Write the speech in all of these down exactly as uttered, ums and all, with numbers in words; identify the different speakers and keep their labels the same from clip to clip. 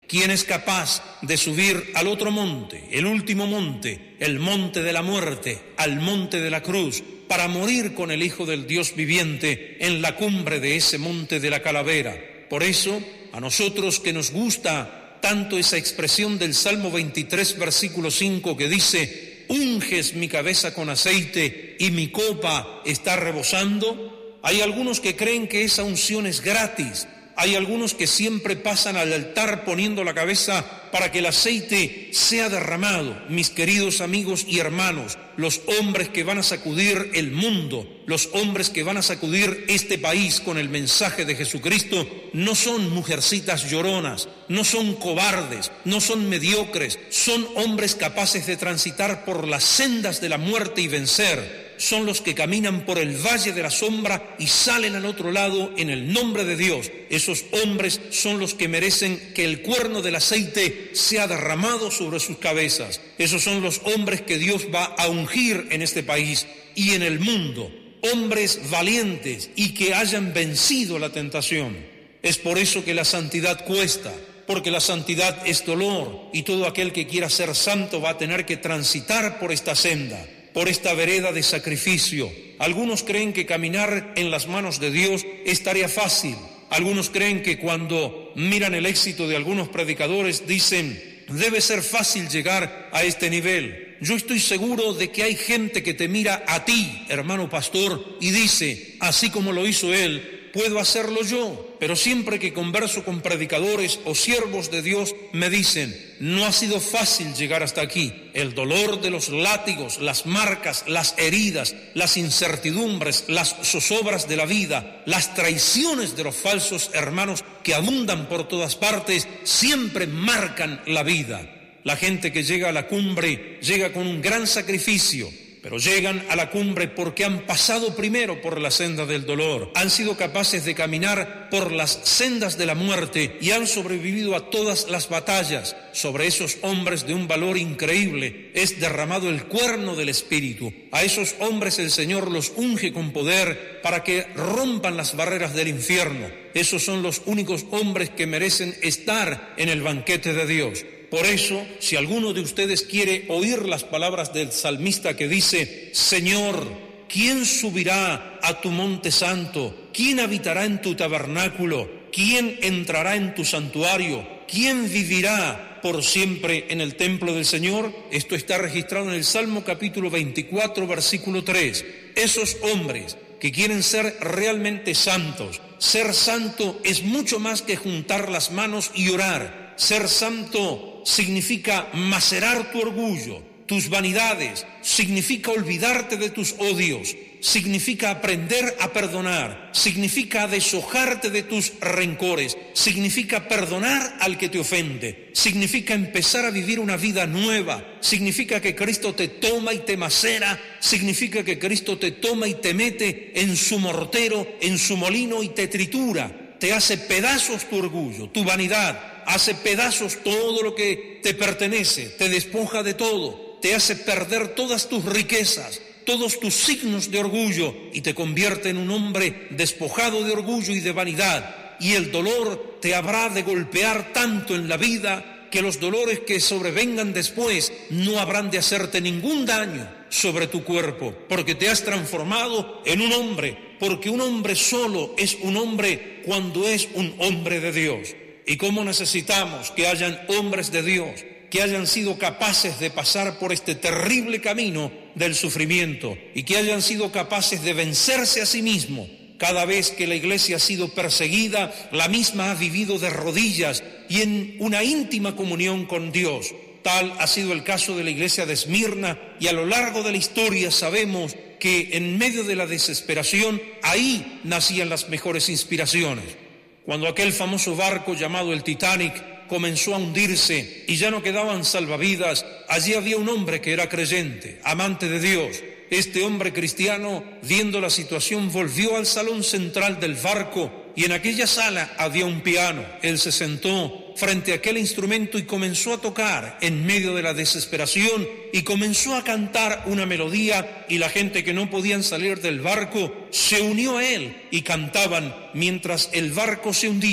Speaker 1: ¿Quién es capaz de subir al otro monte, el último monte, el monte de la muerte, al monte de la cruz, para morir con el Hijo del Dios viviente en la cumbre de ese monte de la calavera? Por eso, a nosotros que nos gusta tanto esa expresión del Salmo veintitrés, versículo cinco, que dice: unges mi cabeza con aceite y mi copa está rebosando, hay algunos que creen que esa unción es gratis. Hay algunos que siempre pasan al altar poniendo la cabeza para que el aceite sea derramado. Mis queridos amigos y hermanos, los hombres que van a sacudir el mundo, los hombres que van a sacudir este país con el mensaje de Jesucristo, no son mujercitas lloronas, no son cobardes, no son mediocres, son hombres capaces de transitar por las sendas de la muerte y vencer. Son los que caminan por el valle de la sombra y salen al otro lado en el nombre de Dios. Esos hombres son los que merecen que el cuerno del aceite sea derramado sobre sus cabezas. Esos son los hombres que Dios va a ungir en este país y en el mundo. Hombres valientes y que hayan vencido la tentación. Es por eso que la santidad cuesta, porque la santidad es dolor y todo aquel que quiera ser santo va a tener que transitar por esta senda, por esta vereda de sacrificio. Algunos creen que caminar en las manos de Dios es tarea fácil. Algunos creen que cuando miran el éxito de algunos predicadores dicen: debe ser fácil llegar a este nivel. Yo estoy seguro de que hay gente que te mira a ti, hermano pastor, y dice: así como lo hizo él, puedo hacerlo yo. Pero siempre que converso con predicadores o siervos de Dios me dicen: no ha sido fácil llegar hasta aquí. El dolor de los látigos, las marcas, las heridas, las incertidumbres, las zozobras de la vida, las traiciones de los falsos hermanos que abundan por todas partes, siempre marcan la vida. La gente que llega a la cumbre llega con un gran sacrificio, pero llegan a la cumbre porque han pasado primero por la senda del dolor, han sido capaces de caminar por las sendas de la muerte y han sobrevivido a todas las batallas. Sobre esos hombres de un valor increíble es derramado el cuerno del Espíritu. A esos hombres el Señor los unge con poder para que rompan las barreras del infierno. Esos son los únicos hombres que merecen estar en el banquete de Dios. Por eso, si alguno de ustedes quiere oír las palabras del salmista que dice: Señor, ¿quién subirá a tu monte santo? ¿Quién habitará en tu tabernáculo? ¿Quién entrará en tu santuario? ¿Quién vivirá por siempre en el templo del Señor? Esto está registrado en el Salmo capítulo veinticuatro, versículo tres. Esos hombres que quieren ser realmente santos, ser santo es mucho más que juntar las manos y orar. Ser santo significa macerar tu orgullo, tus vanidades, significa olvidarte de tus odios, significa aprender a perdonar, significa deshojarte de tus rencores, significa perdonar al que te ofende, significa empezar a vivir una vida nueva, significa que Cristo te toma y te macera, significa que Cristo te toma y te mete en su mortero, en su molino y te tritura, te hace pedazos tu orgullo, tu vanidad, hace pedazos todo lo que te pertenece, te despoja de todo, te hace perder todas tus riquezas, todos tus signos de orgullo y te convierte en un hombre despojado de orgullo y de vanidad. Y el dolor te habrá de golpear tanto en la vida que los dolores que sobrevengan después no habrán de hacerte ningún daño sobre tu cuerpo, porque te has transformado en un hombre, porque un hombre solo es un hombre cuando es un hombre de Dios. Y cómo necesitamos que hayan hombres de Dios que hayan sido capaces de pasar por este terrible camino del sufrimiento y que hayan sido capaces de vencerse a sí mismo. Cada vez que la iglesia ha sido perseguida, la misma ha vivido de rodillas y en una íntima comunión con Dios. Tal ha sido el caso de la iglesia de Esmirna y a lo largo de la historia sabemos que en medio de la desesperación, ahí nacían las mejores inspiraciones. Cuando aquel famoso barco llamado el Titanic comenzó a hundirse y ya no quedaban salvavidas, allí había un hombre que era creyente, amante de Dios. Este hombre cristiano, viendo la situación, volvió al salón central del barco y en aquella sala había un piano. Él se sentó frente a aquel instrumento y comenzó a tocar en medio de la desesperación y comenzó a cantar una melodía y la gente que no podían salir del barco se unió a él y cantaban mientras el barco se hundía.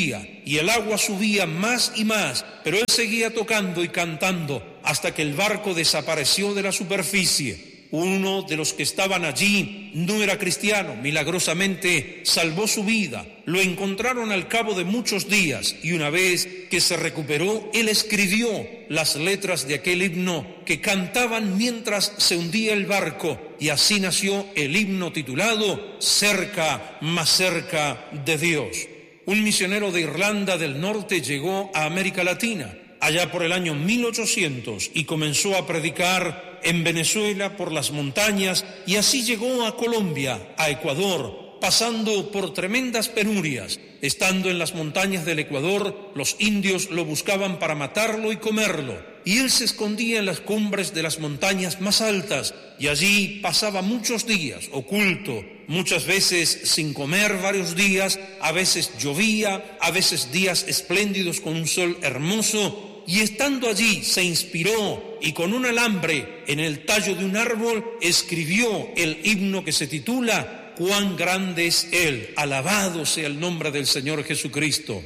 Speaker 1: y el agua subía más y más, pero él seguía tocando y cantando hasta que el barco desapareció de la superficie. Uno de los que estaban allí no era cristiano, milagrosamente salvó su vida. Lo encontraron al cabo de muchos días y una vez que se recuperó, él escribió las letras de aquel himno que cantaban mientras se hundía el barco, y así nació el himno titulado Cerca, más cerca de Dios. Un misionero de Irlanda del Norte llegó a América Latina allá por el año mil ochocientos y comenzó a predicar en Venezuela por las montañas, y así llegó a Colombia, a Ecuador, pasando por tremendas penurias. Estando en las montañas del Ecuador, los indios lo buscaban para matarlo y comerlo, y él se escondía en las cumbres de las montañas más altas, y allí pasaba muchos días, oculto, muchas veces sin comer varios días, a veces llovía, a veces días espléndidos con un sol hermoso, y estando allí se inspiró y con un alambre en el tallo de un árbol escribió el himno que se titula Cuán grande es Él, alabado sea el nombre del Señor Jesucristo.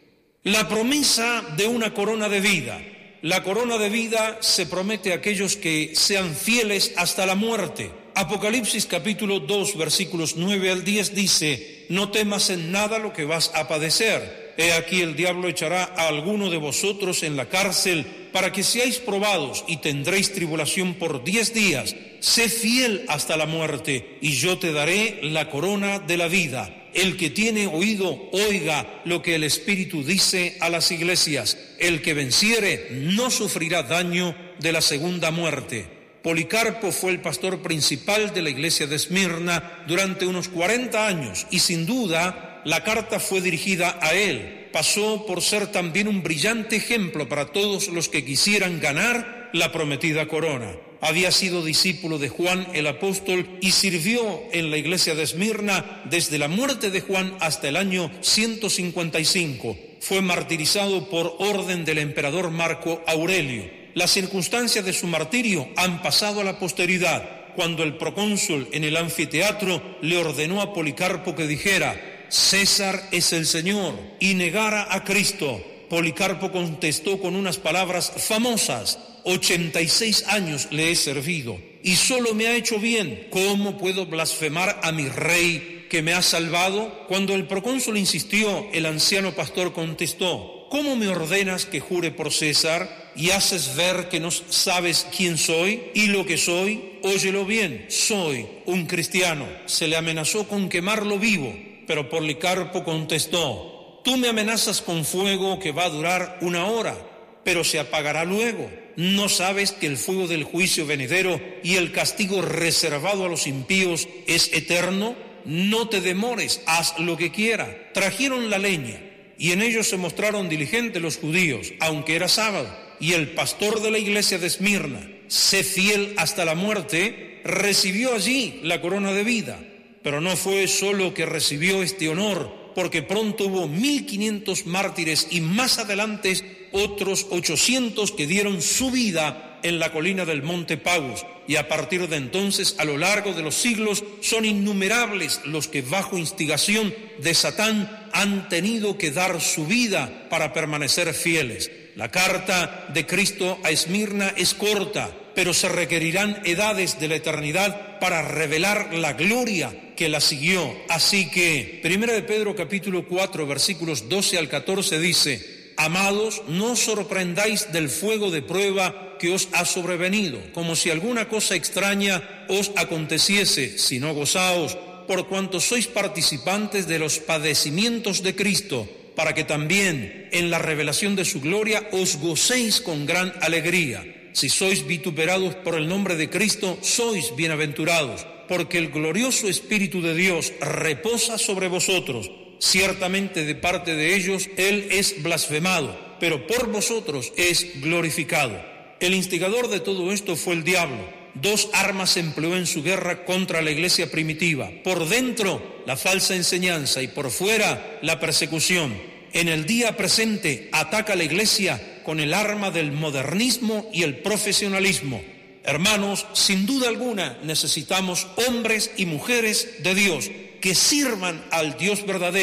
Speaker 1: La promesa de una corona de vida. La corona de vida se promete a aquellos que sean fieles hasta la muerte. Apocalipsis capítulo dos, versículos nueve al diez dice: no temas en nada lo que vas a padecer. He aquí el diablo echará a alguno de vosotros en la cárcel para que seáis probados y tendréis tribulación por diez días. Sé fiel hasta la muerte y yo te daré la corona de la vida. El que tiene oído, oiga lo que el Espíritu dice a las iglesias. El que venciere no sufrirá daño de la segunda muerte. Policarpo fue el pastor principal de la iglesia de Esmirna durante unos cuarenta años y sin duda la carta fue dirigida a él. Pasó por ser también un brillante ejemplo para todos los que quisieran ganar la prometida corona. Había sido discípulo de Juan el apóstol y sirvió en la iglesia de Esmirna desde la muerte de Juan hasta el año ciento cincuenta y cinco. Fue martirizado por orden del emperador Marco Aurelio. Las circunstancias de su martirio han pasado a la posteridad, cuando el procónsul en el anfiteatro le ordenó a Policarpo que dijera: César es el Señor, y negara a Cristo. Policarpo contestó con unas palabras famosas: ochenta y seis años le he servido y solo me ha hecho bien. ¿Cómo puedo blasfemar a mi rey que me ha salvado? Cuando el procónsul insistió, el anciano pastor contestó: ¿cómo me ordenas que jure por César y haces ver que no sabes quién soy y lo que soy? Óyelo bien, soy un cristiano. Se le amenazó con quemarlo vivo, pero Policarpo contestó: tú me amenazas con fuego que va a durar una hora, pero se apagará luego. ¿No sabes que el fuego del juicio venidero y el castigo reservado a los impíos es eterno? No te demores, haz lo que quiera. Trajeron la leña, y en ellos se mostraron diligentes los judíos, aunque era sábado, y el pastor de la iglesia de Esmirna, sé fiel hasta la muerte, recibió allí la corona de vida. Pero no fue solo que recibió este honor, porque pronto hubo mil quinientos mártires y más adelante otros ochocientos que dieron su vida en la colina del Monte Pagus. Y a partir de entonces, a lo largo de los siglos, son innumerables los que bajo instigación de Satán han tenido que dar su vida para permanecer fieles. La carta de Cristo a Esmirna es corta, pero se requerirán edades de la eternidad para revelar la gloria que la siguió. Así que, Primera de Pedro capítulo cuatro, versículos doce al catorce dice: amados, no os sorprendáis del fuego de prueba que os ha sobrevenido, como si alguna cosa extraña os aconteciese, sino gozaos, por cuanto sois participantes de los padecimientos de Cristo, para que también en la revelación de su gloria os gocéis con gran alegría. Si sois vituperados por el nombre de Cristo, sois bienaventurados, porque el glorioso Espíritu de Dios reposa sobre vosotros. Ciertamente de parte de ellos Él es blasfemado, pero por vosotros es glorificado. El instigador de todo esto fue el diablo. Dos armas empleó en su guerra contra la iglesia primitiva. Por dentro, la falsa enseñanza, y por fuera, la persecución. En el día presente, ataca a la iglesia con el arma del modernismo y el profesionalismo. Hermanos, sin duda alguna necesitamos hombres y mujeres de Dios que sirvan al Dios verdadero,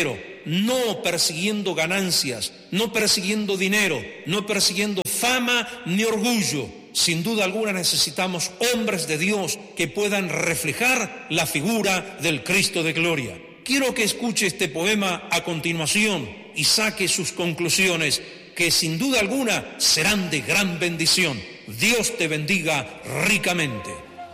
Speaker 1: no persiguiendo ganancias, no persiguiendo dinero, no persiguiendo fama ni orgullo. Sin duda alguna necesitamos hombres de Dios que puedan reflejar la figura del Cristo de gloria. Quiero que escuche este poema a continuación y saque sus conclusiones, que sin duda alguna serán de gran bendición. Dios te bendiga ricamente.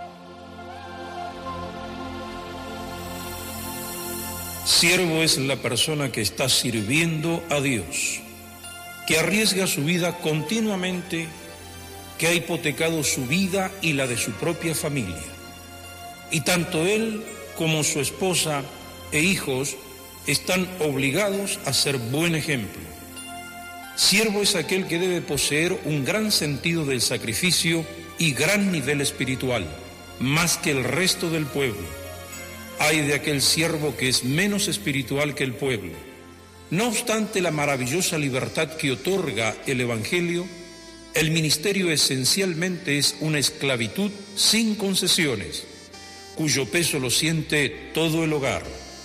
Speaker 1: Siervo es la persona que está sirviendo a Dios, que arriesga su vida continuamente, que ha hipotecado su vida y la de su propia familia. Y tanto él como su esposa e hijos están obligados a ser buen ejemplo. Siervo es aquel que debe poseer un gran sentido del sacrificio y gran nivel espiritual, más que el resto del pueblo. Ay de aquel siervo que es menos espiritual que el pueblo. No obstante la maravillosa libertad que otorga el Evangelio, el ministerio esencialmente es una esclavitud sin concesiones, cuyo peso lo siente todo el hogar.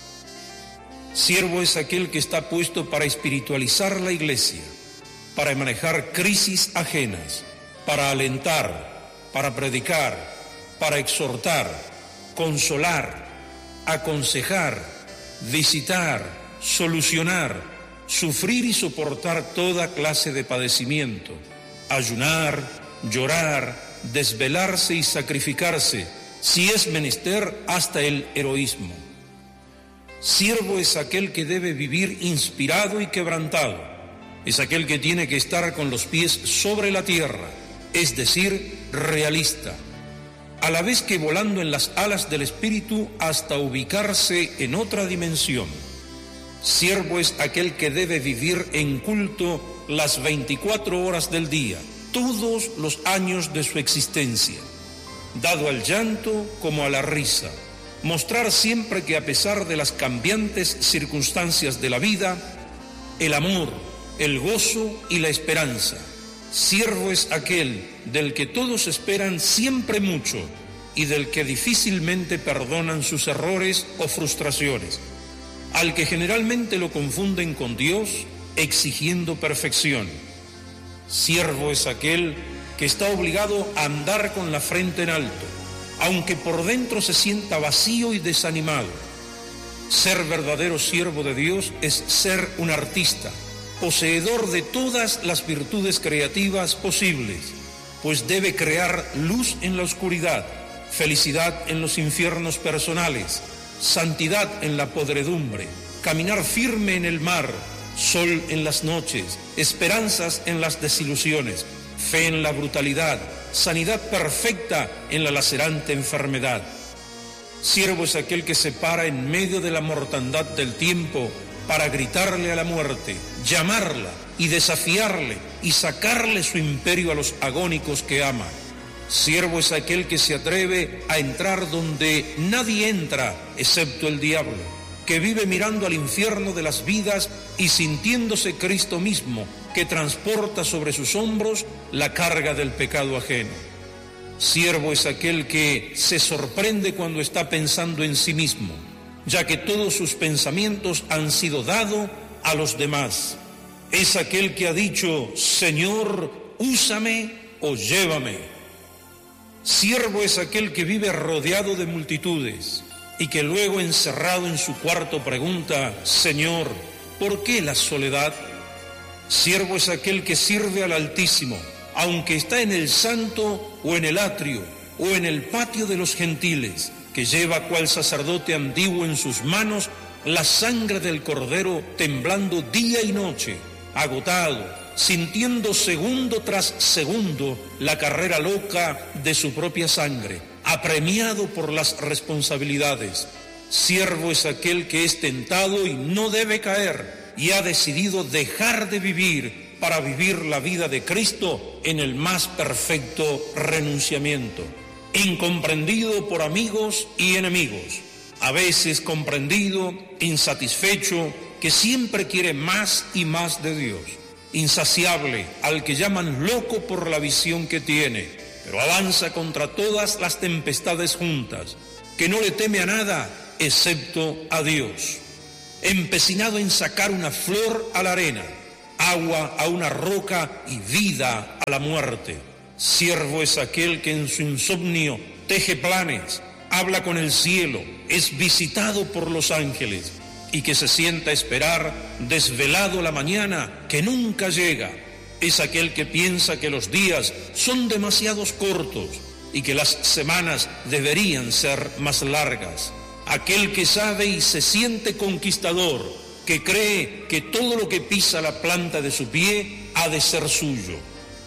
Speaker 1: Siervo es aquel que está puesto para espiritualizar la iglesia, para manejar crisis ajenas, para alentar, para predicar, para exhortar, consolar, aconsejar, visitar, solucionar, sufrir y soportar toda clase de padecimiento, ayunar, llorar, desvelarse y sacrificarse, si es menester hasta el heroísmo. Siervo es aquel que debe vivir inspirado y quebrantado, es aquel que tiene que estar con los pies sobre la tierra, es decir, realista, a la vez que volando en las alas del espíritu hasta ubicarse en otra dimensión. Siervo es aquel que debe vivir en culto las veinticuatro horas del día, todos los años de su existencia, dado al llanto como a la risa, mostrar siempre que a pesar de las cambiantes circunstancias de la vida, el amor, el gozo y la esperanza. Siervo es aquel del que todos esperan siempre mucho y del que difícilmente perdonan sus errores o frustraciones, al que generalmente lo confunden con Dios exigiendo perfección. Siervo es aquel que está obligado a andar con la frente en alto, aunque por dentro se sienta vacío y desanimado. Ser verdadero siervo de Dios es ser un artista, poseedor de todas las virtudes creativas posibles, pues debe crear luz en la oscuridad, felicidad en los infiernos personales, santidad en la podredumbre, caminar firme en el mar, sol en las noches, esperanzas en las desilusiones, fe en la brutalidad, sanidad perfecta en la lacerante enfermedad. Siervo es aquel que se para en medio de la mortandad del tiempo para gritarle a la muerte, llamarla y desafiarle y sacarle su imperio a los agónicos que ama. Siervo es aquel que se atreve a entrar donde nadie entra excepto el diablo, que vive mirando al infierno de las vidas y sintiéndose Cristo mismo, que transporta sobre sus hombros la carga del pecado ajeno. Siervo es aquel que se sorprende cuando está pensando en sí mismo, ya que todos sus pensamientos han sido dados a los demás. Es aquel que ha dicho, Señor, úsame o llévame. Siervo es aquel que vive rodeado de multitudes y que luego encerrado en su cuarto pregunta, Señor, ¿por qué la soledad? Siervo es aquel que sirve al Altísimo, aunque está en el santo o en el atrio o en el patio de los gentiles, que lleva cual sacerdote antiguo en sus manos la sangre del Cordero, temblando día y noche, agotado, sintiendo segundo tras segundo la carrera loca de su propia sangre, apremiado por las responsabilidades. Siervo es aquel que es tentado y no debe caer, y ha decidido dejar de vivir para vivir la vida de Cristo en el más perfecto renunciamiento. Incomprendido por amigos y enemigos, a veces comprendido, insatisfecho, que siempre quiere más y más de Dios, insaciable, al que llaman loco por la visión que tiene, pero avanza contra todas las tempestades juntas, que no le teme a nada excepto a Dios. empecinado en sacar una flor a la arena, agua a una roca y vida a la muerte. Siervo es aquel que en su insomnio teje planes, habla con el cielo, es visitado por los ángeles y que se sienta a esperar desvelado la mañana que nunca llega. Es aquel que piensa que los días son demasiados cortos y que las semanas deberían ser más largas. Aquel que sabe y se siente conquistador, que cree que todo lo que pisa la planta de su pie ha de ser suyo,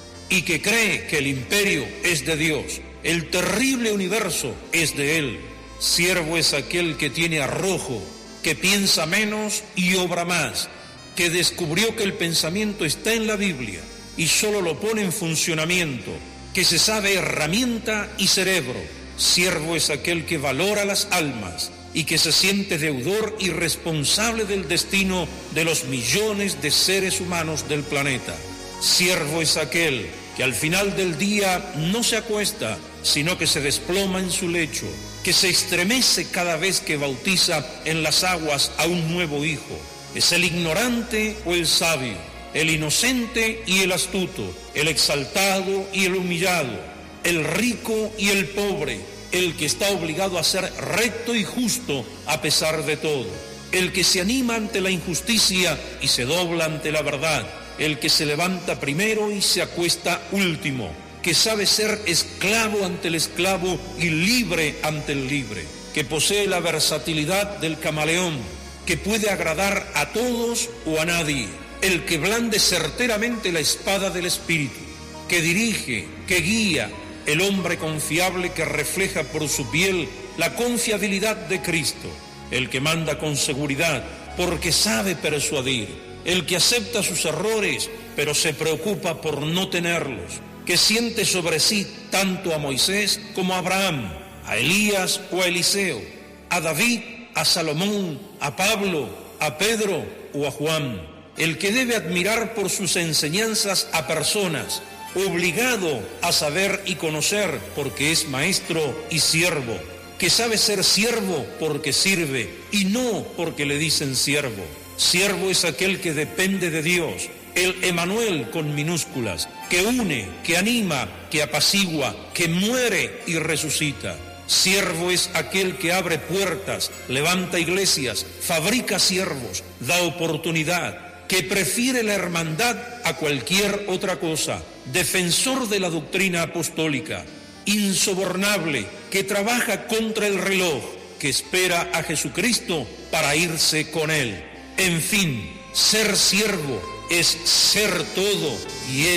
Speaker 1: y que cree que el imperio es de Dios, el terrible universo es de Él. Siervo es aquel que tiene arrojo, que piensa menos y obra más, que descubrió que el pensamiento está en la Biblia y solo lo pone en funcionamiento, que se sabe herramienta y cerebro. Siervo es aquel que valora las almas y que se siente deudor y responsable del destino de los millones de seres humanos del planeta. Siervo es aquel que al final del día no se acuesta, sino que se desploma en su lecho, que se estremece cada vez que bautiza en las aguas a un nuevo hijo. Es el ignorante o el sabio, el inocente y el astuto, el exaltado y el humillado, el rico y el pobre, el que está obligado a ser recto y justo a pesar de todo, el que se anima ante la injusticia y se dobla ante la verdad, el que se levanta primero y se acuesta último, que sabe ser esclavo ante el esclavo y libre ante el libre, que posee la versatilidad del camaleón, que puede agradar a todos o a nadie, el que blande certeramente la espada del espíritu, que dirige, que guía, el hombre confiable que refleja por su piel la confiabilidad de Cristo, el que manda con seguridad porque sabe persuadir, el que acepta sus errores pero se preocupa por no tenerlos, que siente sobre sí tanto a Moisés como a Abraham, a Elías o a Eliseo, a David, a Salomón, a Pablo, a Pedro o a Juan, el que debe admirar por sus enseñanzas a personas, obligado a saber y conocer porque es maestro y siervo, que sabe ser siervo porque sirve y no porque le dicen siervo. Siervo es aquel que depende de Dios, el Emanuel con minúsculas, que une, que anima, que apacigua, que muere y resucita. Siervo es aquel que abre puertas, levanta iglesias, fabrica siervos, da oportunidad, que prefiere la hermandad a cualquier otra cosa, defensor de la doctrina apostólica, insobornable, que trabaja contra el reloj, que espera a Jesucristo para irse con él. En fin, ser siervo es ser todo y es